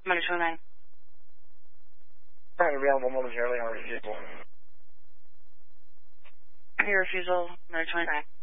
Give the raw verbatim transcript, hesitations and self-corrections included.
Monday twenty-nine. Trying to be available momentarily on refusal. Your refusal, Monday twenty-nine.